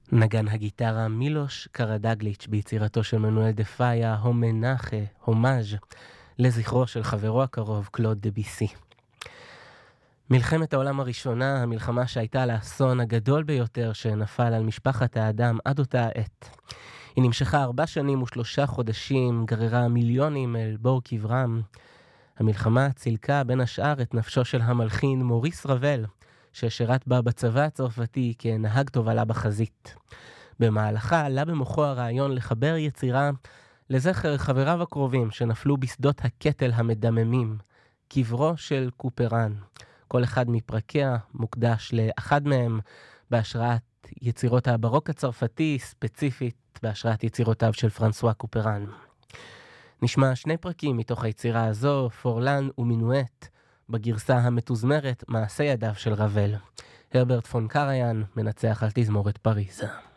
נגן הגיטרה מילוש קרדגליץ' ביצירתו של מנואל דפאיה, הומנחה, הומאז' לזכרו של חברו הקרוב קלוד דביסי. מלחמת העולם הראשונה, המלחמה שהייתה לאסון הגדול ביותר שנפל על משפחת האדם עד אותה העת. היא נמשכה 4 שנים ו3 חודשים, גררה מיליונים אל בור קברם. המלחמה צילקה בין השאר את נפשו של המלחין מוריס רבל, ששירת בה בצבא הצרפתי כנהג תובלה בחזית. במהלכה עלה במוחו הרעיון לחבר יצירה לזכר חבריו הקרובים שנפלו בשדות הקטל המדממים, קברו של קופרן. כל אחד מפרקיה מוקדש לאחד מהם בהשראת יצירות הברוק הצרפתי, ספציפית בהשראת יצירותיו של פרנסואה קופרן. נשמע 2 פרקים מתוך היצירה הזו, פורלן ומינואט, בגרסה המתוזמרת מעשה ידיו של רבל. הרברט פון קריין מנצח על תזמורת פריז.